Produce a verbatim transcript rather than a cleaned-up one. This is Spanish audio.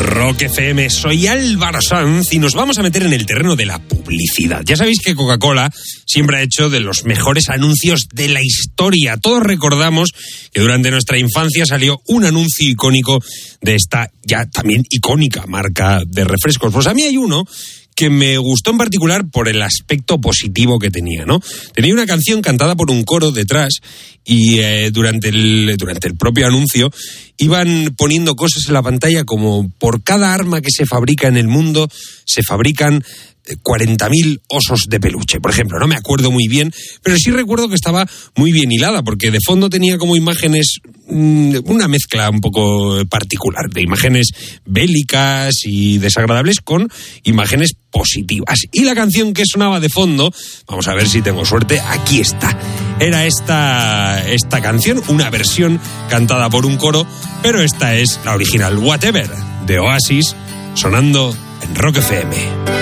Rock F M, soy Álvaro Sanz y nos vamos a meter en el terreno de la publicidad. Ya sabéis que Coca-Cola siempre ha hecho de los mejores anuncios de la historia. Todos recordamos que durante nuestra infancia salió un anuncio icónico de esta ya también icónica marca de refrescos. Pues a mí hay uno que me gustó en particular por el aspecto positivo que tenía, ¿no? Tenía una canción cantada por un coro detrás y eh, durante el durante el propio anuncio iban poniendo cosas en la pantalla como: por cada arma que se fabrica en el mundo se fabrican cuarenta mil osos de peluche, por ejemplo. No me acuerdo muy bien, pero sí recuerdo que estaba muy bien hilada, porque de fondo tenía como imágenes, una mezcla un poco particular, de imágenes bélicas y desagradables con imágenes positivas. Y la canción que sonaba de fondo, vamos a ver si tengo suerte, aquí está. Era esta, esta canción, una versión cantada por un coro, pero esta es la original, Whatever, de Oasis, sonando en Rock F M.